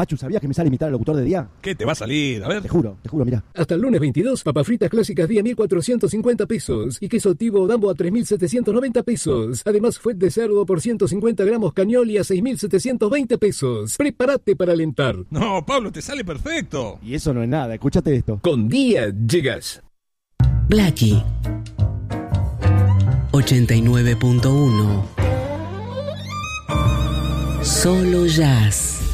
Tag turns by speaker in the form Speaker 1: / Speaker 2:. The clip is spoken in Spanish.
Speaker 1: Pachu, ¿sabías que me sale imitar al locutor de día?
Speaker 2: ¿Qué te va a salir? A ver.
Speaker 1: Te juro, mirá.
Speaker 3: Hasta el lunes 22, papas fritas clásicas día 1.450 pesos. Y queso Tivo Dambo a 3.790 pesos. Además, fuet de cerdo por 150 gramos Cañoli a 6.720 pesos. Prepárate para alentar.
Speaker 2: No, Pablo, te sale perfecto.
Speaker 1: Y eso no es nada, escúchate esto.
Speaker 3: Con día llegas.
Speaker 4: Blackie 89.1. Solo jazz.